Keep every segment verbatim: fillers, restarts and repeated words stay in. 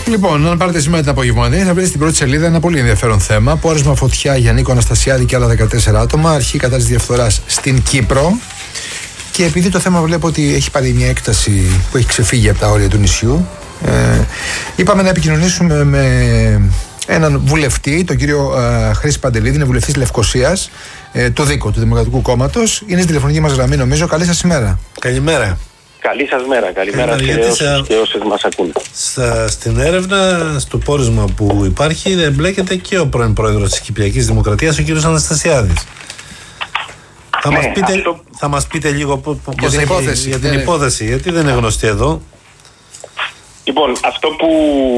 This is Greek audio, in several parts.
Λοιπόν, αν πάρετε σήμερα την απογευματινή, θα βρείτε στην πρώτη σελίδα ένα πολύ ενδιαφέρον θέμα. Πόρισμα φωτιά για Νίκο Αναστασιάδη και άλλα δεκατέσσερα άτομα. Αρχή κατά της διαφθοράς στην Κύπρο. Και επειδή το θέμα βλέπω ότι έχει πάρει μια έκταση που έχει ξεφύγει από τα όρια του νησιού, ε, είπαμε να επικοινωνήσουμε με έναν βουλευτή, τον κύριο ε, Χρήση Παντελίδη, είναι βουλευτής Λευκωσίας, ε, του ΔΥΚΟ, του Δημοκρατικού Κόμματος. Είναι στη τηλεφωνική μας γραμμή, νομίζω. Καλή σας ημέρα. Καλημέρα. Καλή σας μέρα, καλημέρα σε όσους και όσες μας ακούν. Στα, στην έρευνα, στο πόρισμα που υπάρχει, εμπλέκεται και ο πρώην πρόεδρος της Κυπριακής Δημοκρατίας, ο κύριος Αναστασιάδης. Θα, ναι, μας πείτε, αυτό... θα μας πείτε λίγο πώς για την, έχει, υπόθεση, για την είναι... υπόθεση, γιατί δεν είναι γνωστή εδώ. Λοιπόν, αυτό που,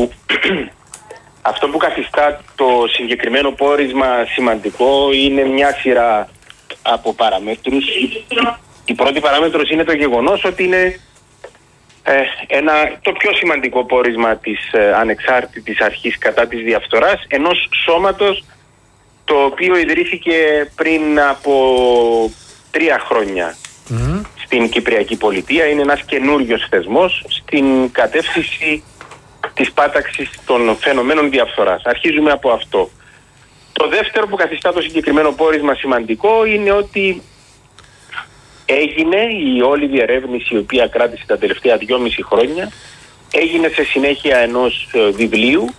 αυτό που καθιστά το συγκεκριμένο πόρισμα σημαντικό είναι μια σειρά από παραμέτρους. Η πρώτη παράμετρος είναι το γεγονός ότι είναι ε, ένα, το πιο σημαντικό πόρισμα της ε, ανεξάρτητης αρχής κατά της διαφθοράς, ενός σώματος το οποίο ιδρύθηκε πριν από τρία χρόνια mm. στην Κυπριακή Πολιτεία. Είναι ένας καινούριος θεσμός στην κατεύθυνση της πάταξης των φαινομένων διαφθοράς. Αρχίζουμε από αυτό. Το δεύτερο που καθιστά το συγκεκριμένο πόρισμα σημαντικό είναι ότι έγινε η όλη διερεύνηση, η οποία κράτησε τα τελευταία δυόμιση χρόνια, έγινε σε συνέχεια ενός βιβλίου,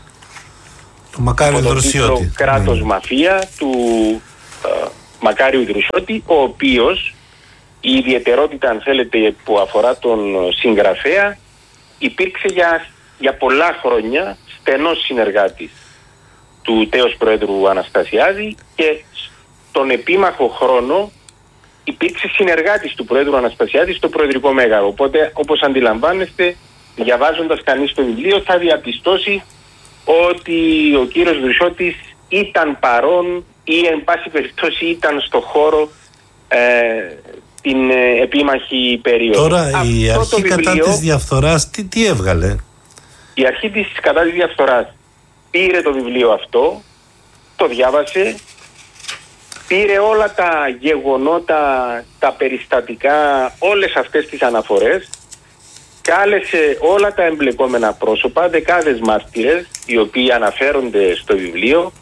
το Μακάριου Δρουσιώτη, κράτος mm. μαφία, του ε, Μακάριου Δρουσιώτη, ο οποίος, η ιδιαιτερότητα αν θέλετε που αφορά τον συγγραφέα, υπήρξε για, για πολλά χρόνια στενός συνεργάτης του τέως Προέδρου Αναστασιάδη και στον επίμαχο χρόνο υπήρξε συνεργάτης του Προέδρου Αναστασιάδη στο Προεδρικό Μέγαρο. Οπότε, όπως αντιλαμβάνεστε, διαβάζοντας κανείς το βιβλίο θα διαπιστώσει ότι ο κύριος Δρουσιώτης ήταν παρόν ή εν πάση περιπτώσει ήταν στο χώρο ε, την ε, επίμαχη περίοδο. Τώρα Αυτό η αρχή βιβλίο, κατά της διαφθοράς τι, τι έβγαλε? Η αρχή της κατά της διαφθοράς πήρε το βιβλίο αυτό, το διάβασε, πήρε όλα τα γεγονότα, τα περιστατικά, όλες αυτές τις αναφορές, κάλεσε όλα τα εμπλεκόμενα πρόσωπα, δεκάδες μάρτυρες, οι οποίοι αναφέρονται στο βιβλίο,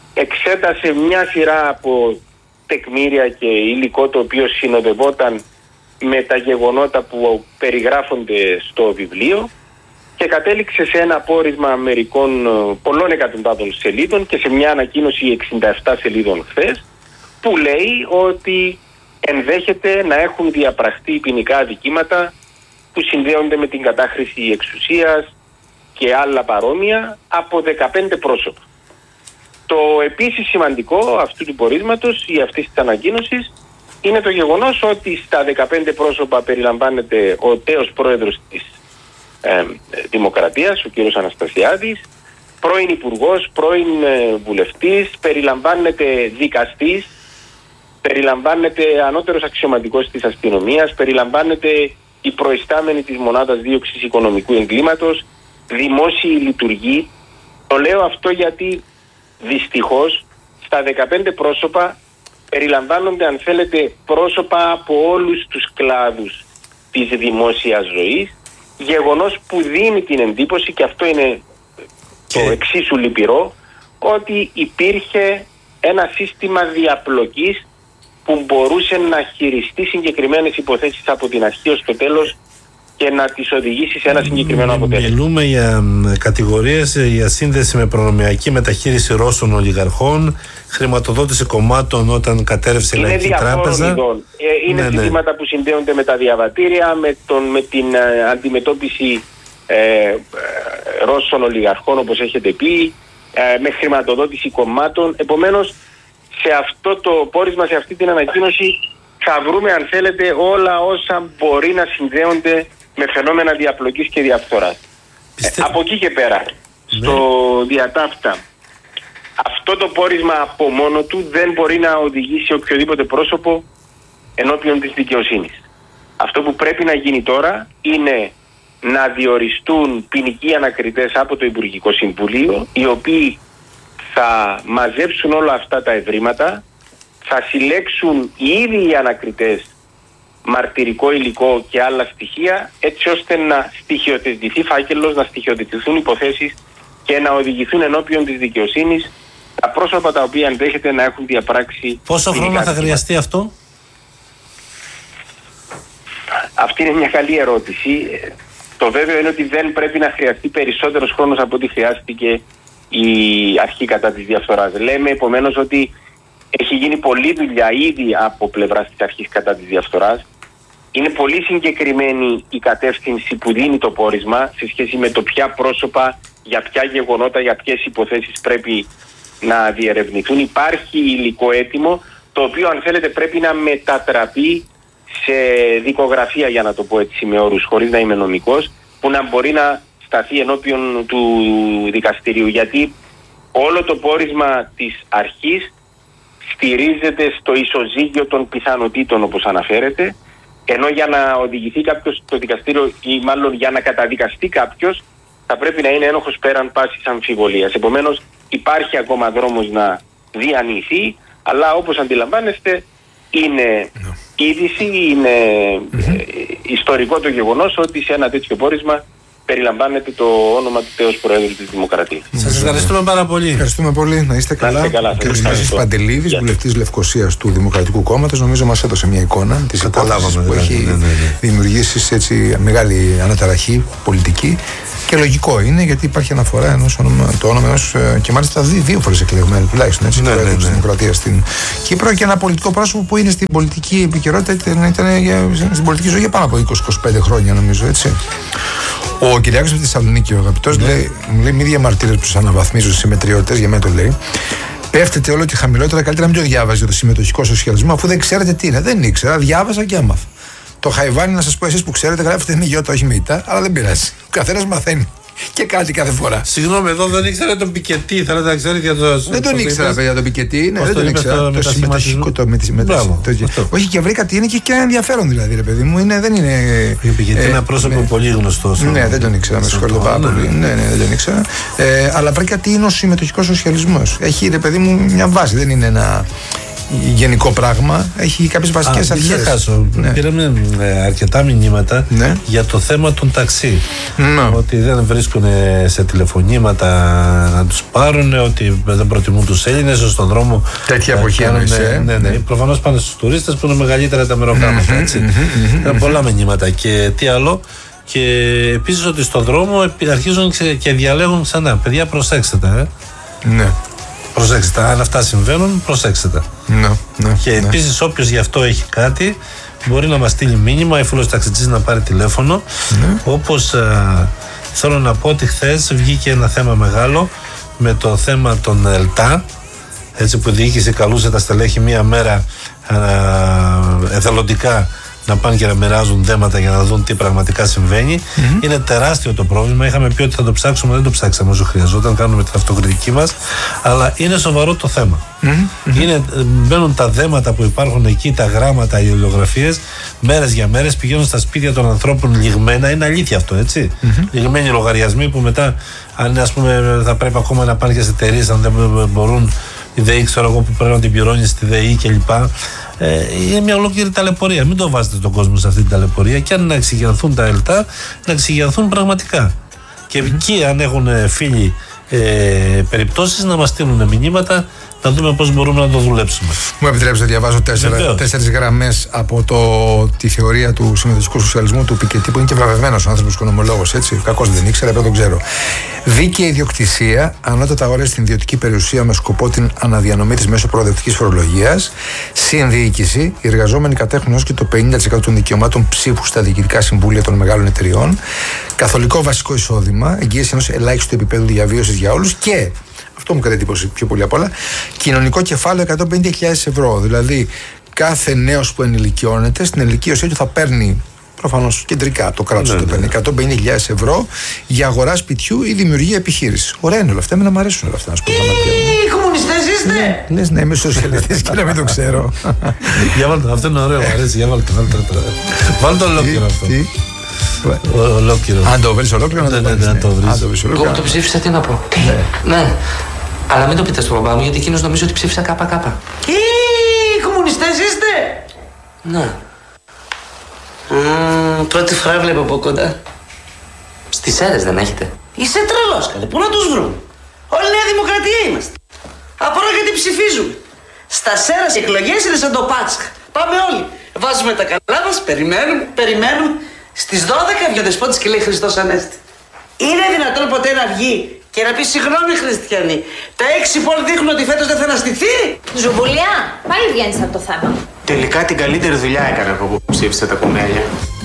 εξέτασε μια σειρά από τεκμήρια και υλικό το οποίο συνοδευόταν με τα γεγονότα που περιγράφονται στο βιβλίο και κατέληξε σε ένα πόρισμα μερικών πολλών εκατοντάδων σελίδων και σε μια ανακοίνωση εξήντα επτά σελίδων χθες, που λέει ότι ενδέχεται να έχουν διαπραχτεί ποινικά αδικήματα που συνδέονται με την κατάχρηση εξουσίας και άλλα παρόμοια από δεκαπέντε πρόσωπα. Το επίσης σημαντικό αυτού του πορίσματος ή αυτής της ανακοίνωσης είναι το γεγονός ότι στα δεκαπέντε πρόσωπα περιλαμβάνεται ο τέος πρόεδρος της ε, Δημοκρατίας, ο κύριος Αναστασιάδης, πρώην υπουργός, πρώην ε, βουλευτής, περιλαμβάνεται δικαστής, περιλαμβάνεται ανώτερος αξιωματικός της αστυνομίας, περιλαμβάνεται η προϊστάμενη της μονάδας δίωξης οικονομικού εγκλήματος, δημόσιοι λειτουργοί. Το λέω αυτό γιατί δυστυχώς στα δεκαπέντε πρόσωπα περιλαμβάνονται, αν θέλετε, πρόσωπα από όλους τους κλάδους της δημόσιας ζωής, γεγονός που δίνει την εντύπωση, και αυτό είναι και το εξίσου λυπηρό, ότι υπήρχε ένα σύστημα διαπλοκής που μπορούσε να χειριστεί συγκεκριμένες υποθέσεις από την αρχή ως το τέλος και να τις οδηγήσει σε ένα συγκεκριμένο αποτέλεσμα. Μιλούμε για κατηγορίες για σύνδεση με προνομιακή μεταχείριση Ρώσων ολιγαρχών, χρηματοδότηση κομμάτων όταν κατέρευσε η Λαϊκή Τράπεζα. Ε, είναι ναι, ζητήματα ναι. που συνδέονται με τα διαβατήρια, με, τον, με την ε, αντιμετώπιση ε, ε, Ρώσων ολιγαρχών, όπως έχετε πει, ε, με χρηματοδότηση κομμάτων. Επομένως, σε αυτό το πόρισμα, σε αυτή την ανακοίνωση, θα βρούμε, αν θέλετε, όλα όσα μπορεί να συνδέονται με φαινόμενα διαπλοκής και διαφθοράς. Πιστε... Ε, από εκεί και πέρα, ναι. στο διατάφτα, αυτό το πόρισμα από μόνο του δεν μπορεί να οδηγήσει οποιοδήποτε πρόσωπο ενώπιον της δικαιοσύνης. Αυτό που πρέπει να γίνει τώρα είναι να διοριστούν ποινικοί ανακριτές από το Υπουργικό Συμβούλιο, οι οποίοι θα μαζέψουν όλα αυτά τα ευρήματα, θα συλλέξουν οι ίδιοι οι ανακριτές μαρτυρικό υλικό και άλλα στοιχεία, έτσι ώστε να στοιχειοθετηθεί φάκελος, να στοιχειοθετηθούν υποθέσεις και να οδηγηθούν ενώπιον της δικαιοσύνης τα πρόσωπα τα οποία ενδέχεται να έχουν διαπράξει. Πόσο χρόνο θα χρειαστεί αυτό? Αυτή είναι μια καλή ερώτηση. Το βέβαιο είναι ότι δεν πρέπει να χρειαστεί περισσότερος χρόνος από ό,τι χρειάστηκε η αρχή κατά της διαφθοράς. Λέμε επομένως ότι έχει γίνει πολλή δουλειά ήδη από πλευράς της αρχής κατά της διαφθοράς. Είναι πολύ συγκεκριμένη η κατεύθυνση που δίνει το πόρισμα σε σχέση με το ποια πρόσωπα, για ποια γεγονότα, για ποιες υποθέσεις πρέπει να διερευνηθούν. Υπάρχει υλικό έτοιμο, το οποίο αν θέλετε πρέπει να μετατραπεί σε δικογραφία, για να το πω έτσι με όρους, χωρίς να είμαι νομικός, που να μπορεί να σταθεί ενώπιον του δικαστηρίου. Γιατί όλο το πόρισμα της αρχής στηρίζεται στο ισοζύγιο των πιθανοτήτων, όπως αναφέρεται, ενώ για να οδηγηθεί κάποιος στο δικαστήριο ή μάλλον για να καταδικαστεί κάποιος θα πρέπει να είναι ένοχος πέραν πάσης αμφιβολίας. Επομένως υπάρχει ακόμα δρόμος να διανυθεί, αλλά όπως αντιλαμβάνεστε είναι είδηση, είναι mm-hmm. ε, ιστορικό το γεγονός ότι σε ένα τέτοιο πόρισμα περιλαμβάνεται το όνομα του τέος Προέδρου της Δημοκρατίας. Σας ευχαριστούμε πάρα πολύ. Ευχαριστούμε πολύ. Να είστε καλά. Ο κ. Στάσης Παντελίδης, yeah. βουλευτής Λευκωσίας του Δημοκρατικού Κόμματος, νομίζω μας έδωσε μια εικόνα της υπόθεσης που δηλαδή, έχει ναι, ναι, ναι. δημιουργήσει έτσι μεγάλη αναταραχή πολιτική. Και λογικό είναι, γιατί υπάρχει αναφορά ενός όνομα, το όνομα ενός και μάλιστα δύο, δύο φορές εκλεγμένου τουλάχιστον έτσι, ναι, ναι, ναι. της Δημοκρατίας στην Κύπρο, και ένα πολιτικό πρόσωπο που είναι στην πολιτική επικαιρότητα, ήταν, ήταν για, στην πολιτική ζωή για πάνω από είκοσι με είκοσι πέντε χρόνια νομίζω, έτσι. Ο Κυριάκος από τη Θεσσαλονίκη, ο αγαπητός, ναι. λέει, μου λέει μη διαμαρτύρες που σας αναβαθμίζουν συμμετριώτες, για μένα το λέει. Πέφτετε όλο και χαμηλότερα, καλύτερα να μην το διάβαζε το συμμετοχικό σοσιαλισμό, αφού δεν ξέρετε τι είναι. Δεν ήξερα, διάβασα και έμαθα. Το Χαϊβάνι, να σας πω εσείς που ξέρετε, γράφετε με γιώτα, όχι με ητά, αλλά δεν πειράζει. Ο καθένας μαθαίνει και κάτι κάθε φορά. Συγγνώμη, εδώ δεν ήξερα τον Πικετί, θέλετε να ξέρετε για το. Δεν τον ήξερα, παιδιά, τον Πικετί. Ναι, δεν τον ήξερα. Το συμμετοχικό, το με τη συμμετοχή. Όχι, και βρήκα τι είναι και ένα ενδιαφέρον δηλαδή, ρε παιδί μου. Δεν είναι. Ο Πικετί είναι ένα πρόσωπο πολύ γνωστό. Ναι, δεν τον ήξερα, με συγχωρείτε πάρα πολύ. Ναι, ναι, δεν τον ήξερα. Αλλά βρήκα τι είναι ο συμμετοχικός σοσιαλισμός. Έχει, ρε παιδί μου, μια βάση, δεν είναι ένα γενικό πράγμα, έχει κάποιες βασικές αρχές. Δεν χάσω. Ναι. Πήραμε ε, αρκετά μηνύματα ναι. για το θέμα των ταξί. Ναι. Ότι δεν βρίσκουν σε τηλεφωνήματα να τους πάρουν, ότι δεν προτιμούν τους Έλληνες στον δρόμο. Τέτοια εποχή εννοείς. Ναι, ναι, ναι. Προφανώς πάνε στους τουρίστες που είναι μεγαλύτερα τα μεροκάματα. Mm-hmm, mm-hmm, mm-hmm. Πολλά μηνύματα. Και τι άλλο. Και επίσης ότι στον δρόμο αρχίζουν και διαλέγουν ξανά. Παιδιά, προσέξτε τα. Ε. Ναι. Προσέξτε, αν αυτά συμβαίνουν, προσέξτε τα. Ναι, ναι, και ναι. επίσης, όποιος γι' αυτό έχει κάτι, μπορεί να μας στείλει μήνυμα, ή φίλος ταξιτζής να πάρει τηλέφωνο. Ναι. Όπως α, θέλω να πω ότι χθες βγήκε ένα θέμα μεγάλο με το θέμα των ΕΛΤΑ. Έτσι, που η διοίκηση καλούσε τα στελέχη μία μέρα α, εθελοντικά να πάνε και να μοιράζουν δέματα για να δουν τι πραγματικά συμβαίνει. Mm-hmm. Είναι τεράστιο το πρόβλημα. Είχαμε πει ότι θα το ψάξουμε, δεν το ψάξαμε όσο χρειαζόταν. Κάνουμε την αυτοκριτική μας. Αλλά είναι σοβαρό το θέμα. Mm-hmm. Είναι, μπαίνουν τα δέματα που υπάρχουν εκεί, τα γράμματα, οι ολιογραφίες, μέρες για μέρες, πηγαίνουν στα σπίτια των ανθρώπων λιγμένα. Είναι αλήθεια αυτό, έτσι. Mm-hmm. Λιγμένοι λογαριασμοί που μετά, αν ας πούμε, θα πρέπει ακόμα να πάνε και σε εταιρείες, αν δεν μπορούν, η ΔΕΗ, ξέρω εγώ, που πρέπει να την πληρώνει στη ΔΕΗ κλπ. Ε, είναι μια ολόκληρη ταλαιπωρία. Μην το βάζετε τον κόσμο σε αυτή την ταλαιπωρία. Και αν να εξηγιανθούν τα ΕΛΤΑ, να εξηγιανθούν πραγματικά. Και mm-hmm. εκεί, αν έχουν φίλοι ε, περιπτώσεις, να μας στείλουν μηνύματα, να δούμε πώς μπορούμε να το δουλέψουμε. Μου επιτρέψετε να διαβάζω τέσσερα, τέσσερις γραμμές από το, τη θεωρία του συμμετοχικού σοσιαλισμού του Πικετί, που είναι και βραβευμένος ο άνθρωπος οικονομολόγος, έτσι. Κακώς δεν ήξερα, πρέπει να το ξέρω. Δίκαιη ιδιοκτησία, ανώτατα όρια στην ιδιωτική περιουσία με σκοπό την αναδιανομή της μέσω προοδευτικής φορολογίας. Συνδιοίκηση, οι εργαζόμενοι κατέχουν έως και το πενήντα τοις εκατό των δικαιωμάτων ψήφου στα διοικητικά συμβούλια των μεγάλων εταιριών. Καθολικό βασικό εισόδημα, εγγύηση ενός ελάχιστου επίπεδου διαβίωσης για όλους και. Αυτό μου κάνει εντύπωση πιο πολύ απ' όλα. Κοινωνικό κεφάλαιο εκατόν πενήντα χιλιάδες ευρώ. Δηλαδή, κάθε νέος που ενηλικιώνεται στην ενηλικίωσή του θα παίρνει, προφανώς κεντρικά το κράτος ναι, το παίρνει, εκατόν πενήντα χιλιάδες ευρώ για αγορά σπιτιού ή δημιουργία επιχείρησης. Ωραία είναι όλα αυτά, εμένα μου αρέσουν όλα αυτά. Οι κομμουνιστές είστε! Λες ναι, είμαι σοσιαλιστής και να μην το ξέρω. Για βάλτε, αυτό είναι ωραίο, μου αρέσει. Για βάλτε, βάλτε ολόκληρο αυτό. Ολόκληρο. Αν το βρεις ολόκληρο, να το βρεις. Εγώ που το ψήφισα, τι να πω. Ναι. Αλλά μην το πείτε στον μπαμπά μου, γιατί εκείνος νομίζει ότι ψήφισα ΚΚ. Οι κομμουνιστές είστε! Ναι. Α, πρώτη φορά βλέπω από κοντά. Στις Σέρρες δεν έχετε? Είσαι τρελός, καλέ. Πού να τους βρούμε? Όλη Νέα Δημοκρατία είμαστε. Απορώ γιατί ψηφίζουμε. Στα Σέρρας οι εκλογές είναι σαν το Πάσχα. Πάμε όλοι. Βάζουμε τα καλά μας, περιμένουμε, περιμένουμε. Στις δώδεκα βγει ο Δεσπότης και λέει Χριστός Ανέστη. Είναι δυνατόν ποτέ να βγει και να πει συγγνώμη χριστιανοί? Τα έξι πόλ δείχνουν ότι φέτος δεν θα αναστηθεί. Ζουμπουλιά, πάλι βγαίνεις από το θέμα. Τελικά την καλύτερη δουλειά έκανα από που ψήφισα τα κουνέλια.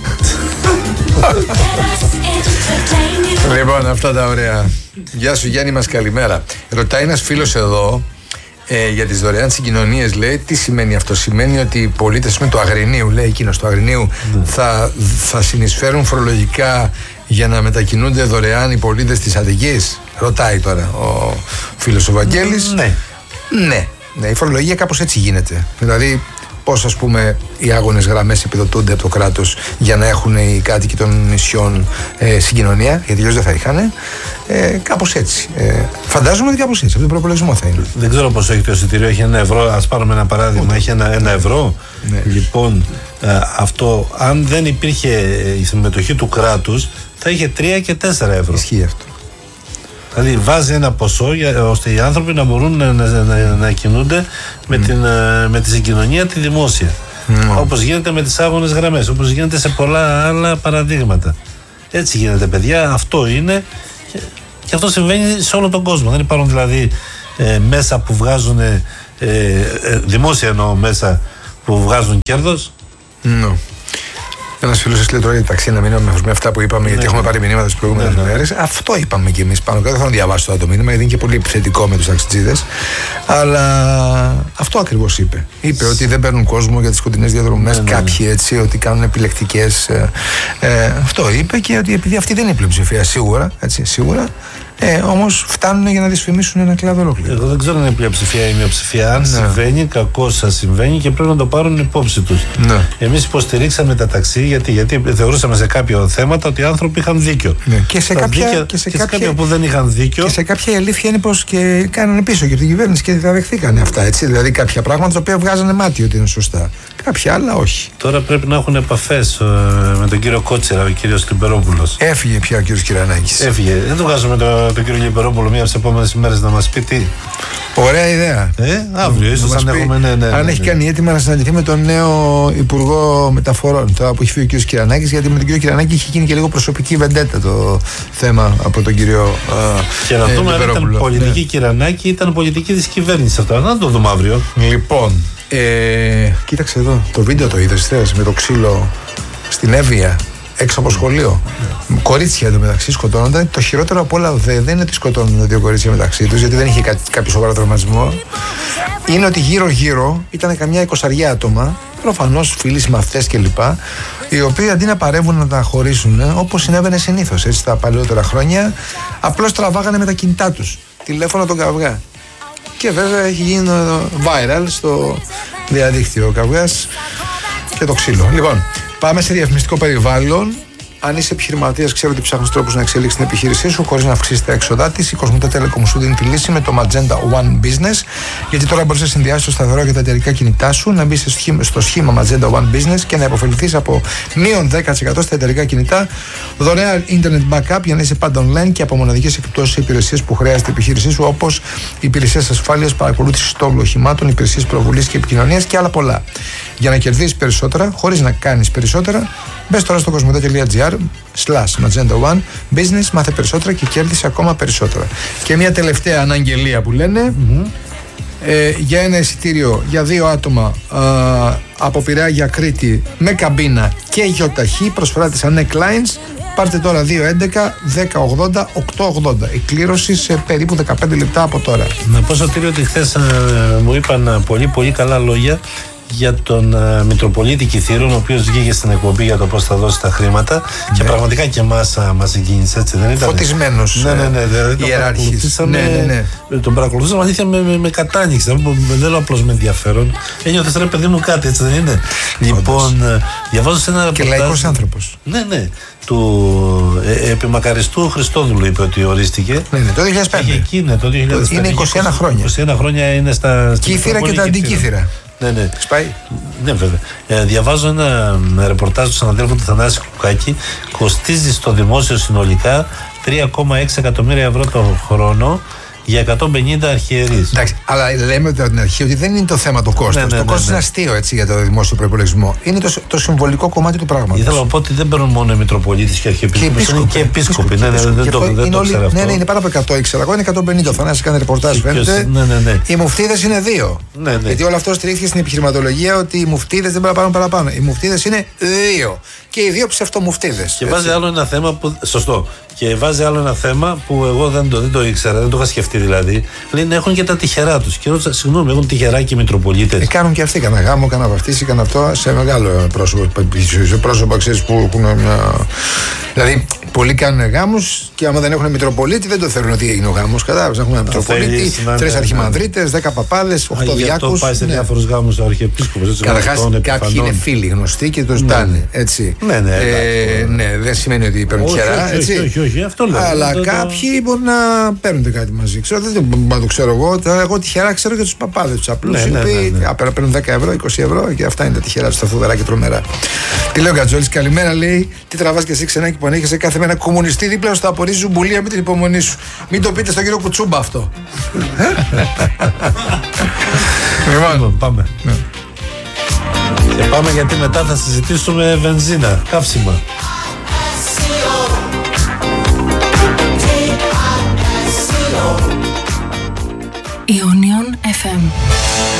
Λοιπόν, αυτά τα ωραία. Γεια σου Γιάννη μας, καλημέρα. Ρωτάει ένας φίλος εδώ ε, για τις δωρεάν συγκοινωνίες, λέει, τι σημαίνει αυτό? Σημαίνει ότι οι πολίτες με το Αγρινίου, λέει εκείνος, του Αγρινίου, mm. θα, θα συνεισφέρουν φορολογικά για να μετακινούνται δωρεάν οι πολίτες της Αττικής? Ρωτάει τώρα ο φίλος ο Βαγγέλης. Ναι. Ναι, ναι, η φορολογία κάπως έτσι γίνεται. Δηλαδή, πώς ας πούμε οι άγονες γραμμές επιδοτούνται από το κράτος για να έχουν οι κάτοικοι των νησιών ε, συγκοινωνία, γιατί αλλιώς δεν θα είχαν. Ε, κάπως έτσι. Ε, φαντάζομαι ότι κάπως έτσι, από τον προπολογισμό θα είναι. Δεν ξέρω πόσο έχει το εισιτήριο, έχει ένα ευρώ. Ας πάρουμε ένα παράδειγμα, Ούτε. έχει ένα, ένα ευρώ. Ναι. Λοιπόν, ε, αυτό, αν δεν υπήρχε η συμμετοχή του κράτους, θα είχε τρία και τέσσερα ευρώ. Ισχύει αυτό. Δηλαδή βάζει ένα ποσό για, ώστε οι άνθρωποι να μπορούν να, να, να, να κινούνται με, mm. την, με τη συγκοινωνία τη δημόσια. Mm. Όπως γίνεται με τις άγονες γραμμές, όπως γίνεται σε πολλά άλλα παραδείγματα. Έτσι γίνεται, παιδιά, αυτό είναι και, και αυτό συμβαίνει σε όλο τον κόσμο. Δεν υπάρχουν δηλαδή ε, μέσα που βγάζουν, ε, ε, δημόσια εννοώ μέσα που βγάζουν κέρδος. No. Ένα φίλο σα λέει τώρα για ταξί να μείνουμε με αυτά που είπαμε, γιατί ναι, έχουμε πάρει μηνύματα τι προηγούμενε ναι, μέρες. Ναι. Αυτό είπαμε κι εμείς πάνω κάτω. Δεν θα διαβάσω τώρα το μήνυμα, γιατί είναι και πολύ επιθετικό με τους ταξιτζίδες. Αλλά αυτό ακριβώς είπε. Είπε ότι δεν παίρνουν κόσμο για τις κοντινές διαδρομές. Ναι, κάποιοι ναι, ναι. έτσι, ότι κάνουν επιλεκτικές. Ε, ε, αυτό είπε, και ότι επειδή αυτή δεν είναι η πλειοψηφία, σίγουρα. Έτσι, σίγουρα. Ε, όμως φτάνουν για να δυσφημίσουν ένα κλάδο ολόκληρο. Εγώ δεν ξέρω αν είναι πλειοψηφία ή μειοψηφία. Αν ναι. συμβαίνει, κακώς σας συμβαίνει και πρέπει να το πάρουν υπόψη τους. Ναι. Εμείς υποστηρίξαμε τα ταξί γιατί, γιατί θεωρούσαμε σε κάποια θέματα ότι οι άνθρωποι είχαν δίκιο. Ναι. Και, σε κάποια, δίκαια, και, σε και κάποια, σε κάποια που δεν είχαν δίκιο. Και σε κάποια η αλήθεια είναι πως και κάνανε πίσω και την κυβέρνηση και τα δεχθήκανε αυτά. Έτσι. Δηλαδή κάποια πράγματα τα οποία βγάζανε μάτι ότι είναι σωστά. Κάποια άλλα όχι. Τώρα πρέπει να έχουν επαφές ε, με τον κύριο Κότσερα, ο κύριος Λιμπερόπουλος. Έφυγε πια ο κύριος Κυρανάκης. Έφυγε. Δεν το βγάζουμε το, τον κύριο Λιμπερόπουλο μία από τις επόμενες ημέρες να μας πει τι. Ωραία ιδέα. Ε, αύριο, ίσως αν έχουμε. Ναι, ναι, ναι, αν ναι, έχει ναι. κάνει έτοιμα να συναντηθεί με τον νέο Υπουργό Μεταφορών, τώρα που έχει φύγει ο κύριος Κυρανάκης, γιατί με τον κύριο Κυρανάκη είχε γίνει και λίγο προσωπική βεντέτα το θέμα από τον κύριο Και να δούμε αν ήταν πολιτική ναι. Κυρανάκη, ήταν πολιτική της κυβέρνησης αυτό. Να το δούμε αύριο. Λοιπόν. Ε, κοίταξε εδώ, το βίντεο το είδες θες, με το ξύλο στην Εύβοια, έξω από σχολείο. Yeah. Κορίτσια εντωμεταξύ σκοτώνονταν. Το χειρότερο από όλα δε, δεν είναι ότι σκοτώνονταν δύο κορίτσια μεταξύ τους, γιατί δεν είχε κα, κάποιο σοβαρό τραυματισμό. Είναι ότι γύρω-γύρω ήταν καμιά εικοσαριά άτομα, προφανώς φίλοι, συμμαθητές κλπ., οι οποίοι αντί να παρεύουν να τα χωρίσουν, όπως συνέβαινε συνήθως έτσι τα παλαιότερα χρόνια, απλώς τραβάγανε με τα κινητά τους τηλέφωνο τον καυγά. Και βέβαια έχει γίνει viral στο διαδίκτυο ο καυγάς και το ξύλο. Λοιπόν, πάμε σε διαφημιστικό περιβάλλον. Αν είσαι επιχειρηματίας, ξέρω ότι ψάχνεις τρόπους να εξελίξεις την επιχείρησή σου χωρίς να αυξήσεις τα έξοδά της. Η Κοσμοτέ Telecom σου δίνει τη λύση με το Magenta One Business. Γιατί τώρα μπορείς να συνδυάσεις το σταθερό και τα εταιρικά κινητά σου, να μπεις στο σχήμα Magenta One Business και να υποφεληθείς από μείον δέκα τοις εκατό στα εταιρικά κινητά, δωρεάν internet backup για να είσαι πάντα online και από μοναδικές εκπτώσεις σε υπηρεσίες που χρειάζεται η επιχείρησή σου, όπως υπηρεσίες ασφάλειας, παρακολούθησης στόλου οχημάτων, υπηρεσίες προβολής και επικοινωνίας και άλλα πολλά. Για να κερδίσεις περισσότερα χωρίς να κάνεις περισσότερα, μπες τώρα στο κοσμοτέ.gr slash Magenta One Business, μάθε περισσότερα και κέρδισε ακόμα περισσότερα. Και μια τελευταία αναγγελία που λένε mm-hmm. ε, για ένα εισιτήριο για δύο άτομα ε, από Πειραιά για Κρήτη με καμπίνα και γιοταχή, προσφορά της Anec Lines. Πάρτε τώρα δύο έντεκα δέκα ογδόντα οκτώ ογδόντα. Η κλήρωση σε περίπου δεκαπέντε λεπτά από τώρα. Να πω Σωτήριο ότι χθες ε, μου είπαν πολύ πολύ καλά λόγια για τον uh, Μητροπολίτη Κιθήρων, ο οποίος βγήκε στην εκπομπή για το πώς θα δώσει τα χρήματα. Ναι. Και πραγματικά και εμάς uh, μας συγκίνησε, έτσι δεν ήταν? Φωτισμένος. Ναι, ναι, ναι. Δηλαδή, ιεράρχης. Ναι, ναι, ναι. Τον παρακολουθήσαμε αλήθεια με, με, με κατάνοιξη. Δεν λέω απλώς με ενδιαφέρον. Ένιωθες ρε παιδί μου κάτι, έτσι δεν είναι? Λοιπόν, uh, διαβάζω σε ένα ρεπορτάζ. Και λαϊκός άνθρωπος. Ναι, ναι. Του ε, επιμακαριστού Χριστόδουλου είπε ότι ορίστηκε. Ναι, ναι, το δύο χιλιάδες πέντε. Εκεί, ναι, το δύο χιλιάδες πέντε. Είναι είκοσι ένα χρόνια. είκοσι ένα χρόνια είναι στα. Κύθυρα και τα αντικύθυρα. Ναι, ναι. Σπάει. Ναι, βέβαια. Ε, διαβάζω ένα ρεπορτάζ του συναδέλφου του Θανάση Κουκάκη. Κοστίζει στο δημόσιο συνολικά τρία κόμμα έξι εκατομμύρια ευρώ το χρόνο για εκατόν πενήντα αρχιερείς. Εντάξει, αλλά λέμε από την αρχή ότι δεν είναι το θέμα το κόστος. Ναι, ναι, το ναι, κόστος ναι. είναι αστείο έτσι, για το δημόσιο προϋπολογισμό. Είναι το, το συμβολικό κομμάτι του πράγματος. Ήθελα να πω ότι δεν παίρνουν μόνο οι Μητροπολίτες και αρχιεπίσκοποι. Είναι και επίσκοποι. Ναι, ναι, δεν το, δεν το ξέρω αυτό. Ναι, ναι, είναι πάνω από εκατό, ήξερα εγώ, είναι εκατόν πενήντα. Ο Θανάσης κάνει ρεπορτάζ, φαίνεται. Ναι, ναι, ναι. Οι μουφτίδες είναι δύο. Ναι, ναι. Γιατί όλο αυτό στηρίχθηκε στην επιχειρηματολογία ότι οι μουφτίδες δεν πρέπει να πάρουν παραπάνω. Οι μουφτίδες είναι δύο. Και οι δύο ψευτομουφτίδες. Και βάζει άλλο ένα θέμα που. Σωστό. Και βάζει άλλο ένα θέμα που εγώ δεν το, δεν το ήξερα, δεν το είχα σκεφτεί δηλαδή. Λέει να έχουν και τα τυχερά τους. Και ρώτησα, συγγνώμη, έχουν τυχερά και οι Μητροπολίτες. Ε, κάνουν και αυτοί, κάνα γάμο, κάνα βαφτίσει, κάνα αυτό σε μεγάλο πρόσωπο. Σε πρόσωπα, ξέρεις, που έχουν μια. Δηλαδή, πολλοί κάνουν γάμους και άμα δεν έχουν Μητροπολίτη, δεν το θεωρούν ότι έγινε ο γάμος. Κατάλαβες, έχουν ένα Μητροπολίτη, τρεις αρχιμανδρίτες, δέκα παπάδες, οχτώ διάκους. Αυτό πάει σε ναι. διάφορους γάμους ο αρχιεπίσκοπος. Καταρχάς, κάποιοι είναι φίλοι γνωστοί και το ζητάνε. Έτσι. Ναι, ναι, ε, ναι, δεν σημαίνει ότι παίρνουν τυχερά. Όχι, όχι, όχι, αυτό λέω. Αλλά το, κάποιοι το... μπορεί να παίρνουν κάτι μαζί. Ξέρω, δεν το, το ξέρω εγώ. Εγώ τυχερά ξέρω και τους παπάδες, τους απλούς. Ναι, οι ναι, οποίοι ναι, ναι. παίρνουν δέκα ευρώ, είκοσι ευρώ και αυτά είναι τα τυχερά τους, τα φοβερά και τρομερά. Τι λέει ο Γκατζόλης, καλημέρα, λέει. Τι τραβάς και εσύ ξενάκι που ανέχεσαι κάθε μέρα κομμουνιστή δίπλα σου, θα απορρίζει ζουμπουλία με την υπομονή σου. Μην το πείτε στον κύριο Κουτσούμπα αυτό. Λοιπόν, πάμε. Ναι. Και πάμε γιατί μετά θα συζητήσουμε βενζίνα, καύσιμα. Ionion εφ εμ.